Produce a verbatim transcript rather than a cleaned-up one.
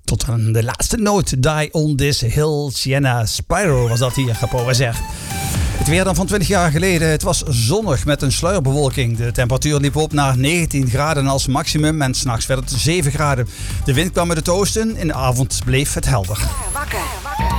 Tot aan de laatste noot. Die on this hill, Sienna Spyro was dat hier geproduceerd. Het weer dan van twintig jaar geleden. Het was zonnig met een sluierbewolking. De temperatuur liep op naar negentien graden als maximum en s'nachts werd het zeven graden. De wind kwam uit het oosten. In de avond bleef het helder. Wakker, wakker.